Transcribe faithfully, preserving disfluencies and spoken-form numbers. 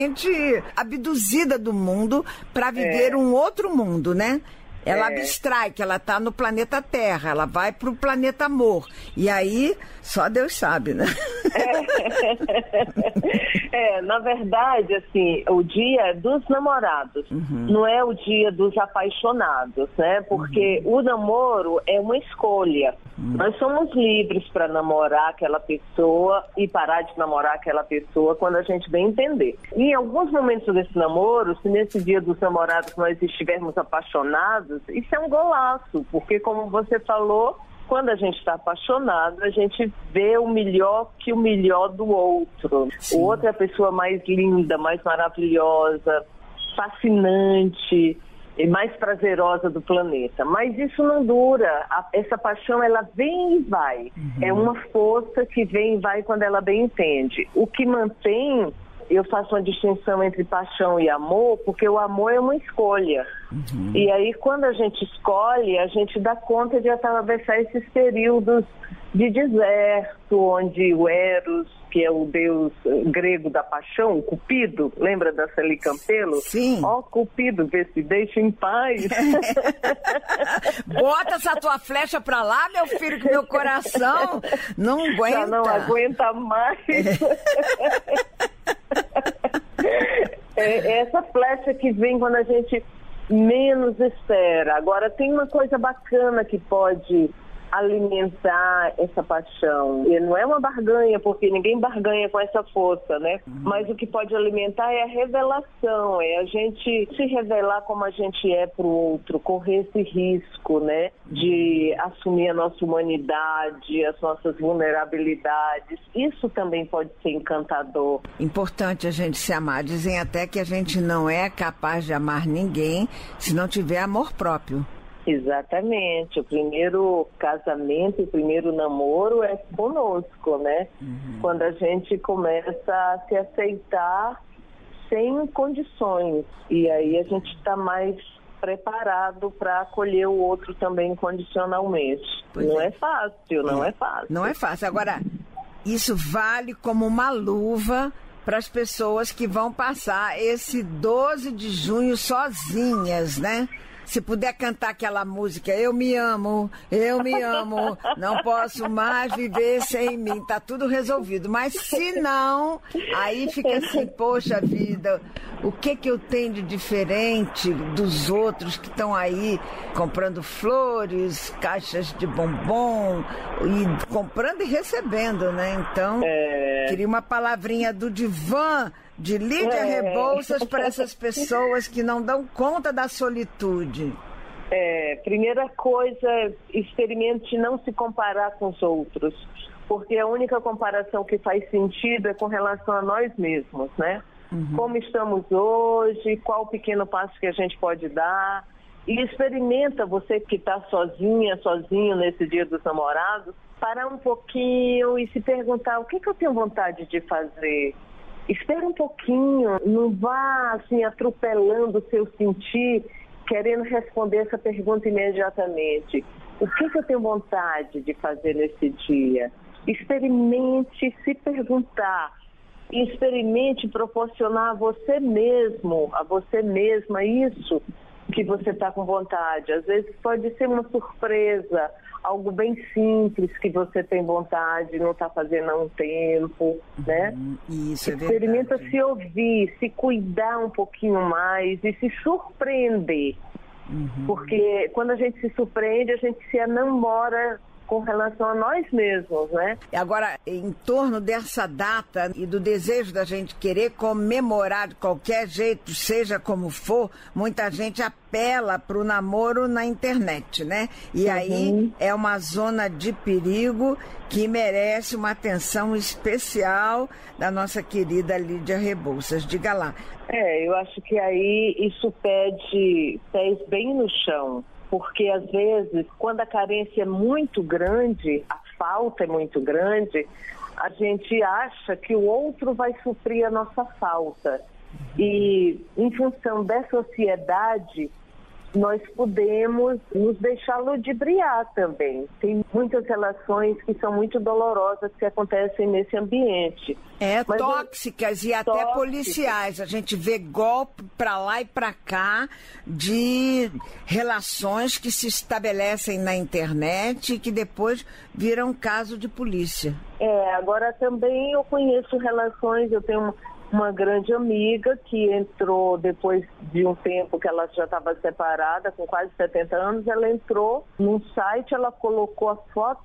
abduzida do mundo para viver é. um outro mundo, né? Ela é. abstrai, que ela está no planeta Terra, ela vai para o planeta Amor. E aí, só Deus sabe, né? É, é, na verdade, assim, o dia é dos namorados, uhum. não é o dia dos apaixonados, né? Porque uhum. o namoro é uma escolha. Uhum. Nós somos livres para namorar aquela pessoa e parar de namorar aquela pessoa quando a gente bem entender. E em alguns momentos desse namoro, se nesse dia dos namorados nós estivermos apaixonados, isso é um golaço, porque como você falou, quando a gente está apaixonado, a gente vê o melhor que o melhor do outro. Sim. O outro é a pessoa mais linda, mais maravilhosa, fascinante e mais prazerosa do planeta. Mas isso não dura. A, essa paixão, ela vem e vai. Uhum. É uma força que vem e vai quando ela bem entende. O que mantém... Eu faço uma distinção entre paixão e amor, porque o amor é uma escolha. Uhum. E aí, quando a gente escolhe, a gente dá conta de atravessar esses períodos de deserto, onde o Eros, que é o deus grego da paixão, o Cupido, lembra da Celi Campelo? Sim. Ó, oh, Cupido, vê se deixa em paz. Bota essa tua flecha pra lá, meu filho, que meu coração não aguenta. Já não aguenta mais. É essa flecha que vem quando a gente menos espera. Agora, tem uma coisa bacana que pode alimentar essa paixão. E não é uma barganha, porque ninguém barganha com essa força, né? Uhum. Mas o que pode alimentar é a revelação, é a gente se revelar como a gente é pro outro, correr esse risco, né? De assumir a nossa humanidade, as nossas vulnerabilidades. Isso também pode ser encantador. Importante a gente se amar. Dizem até que a gente não é capaz de amar ninguém se não tiver amor próprio. Exatamente. O primeiro casamento, o primeiro namoro é conosco, né? Uhum. Quando a gente começa a se aceitar sem condições. E aí a gente está mais preparado para acolher o outro também incondicionalmente. Pois não é. é fácil, não é. é fácil. Não é fácil. Agora, isso vale como uma luva para as pessoas que vão passar esse doze de junho sozinhas, né? Se puder cantar aquela música, eu me amo, eu me amo, não posso mais viver sem mim, tá tudo resolvido. Mas se não, aí fica assim, poxa vida, o que que eu tenho de diferente dos outros que estão aí comprando flores, caixas de bombom, e comprando e recebendo, né? Então, é... queria uma palavrinha do divã de Lídia é. Rebouças para essas pessoas que não dão conta da solitude. É, primeira coisa, experimente não se comparar com os outros, porque a única comparação que faz sentido é com relação a nós mesmos, né? Uhum. Como estamos hoje, qual o pequeno passo que a gente pode dar, e experimenta, você que está sozinha, sozinho nesse dia dos namorados, parar um pouquinho e se perguntar o que, que eu tenho vontade de fazer. Espera um pouquinho, não vá assim atropelando o seu sentir, querendo responder essa pergunta imediatamente. O que, que eu tenho vontade de fazer nesse dia? Experimente se perguntar, experimente proporcionar a você mesmo, a você mesma isso que você está com vontade. Às vezes pode ser uma surpresa, algo bem simples que você tem vontade, não está fazendo há um tempo, né? Isso é Experimenta verdade. Se ouvir, se cuidar um pouquinho mais e se surpreender. Uhum. Porque quando a gente se surpreende, a gente se enamora com relação a nós mesmos, né? Agora, em torno dessa data e do desejo da gente querer comemorar de qualquer jeito, seja como for, muita gente apela para o namoro na internet, né? E uhum. aí é uma zona de perigo que merece uma atenção especial da nossa querida Lídia Rebouças. Diga lá. É, eu acho que aí isso pede pés bem no chão. Porque, às vezes, quando a carência é muito grande, a falta é muito grande, a gente acha que o outro vai suprir a nossa falta. E, em função dessa ansiedade, nós podemos nos deixar ludibriar também. Tem muitas relações que são muito dolorosas que acontecem nesse ambiente. É, Mas tóxicas eu... e até tóxicas. policiais. A gente vê golpe para lá e para cá de relações que se estabelecem na internet e que depois viram caso de polícia. É, agora também eu conheço relações, eu tenho uma grande amiga que entrou depois de um tempo que ela já estava separada, com quase setenta anos, ela entrou num site, ela colocou a foto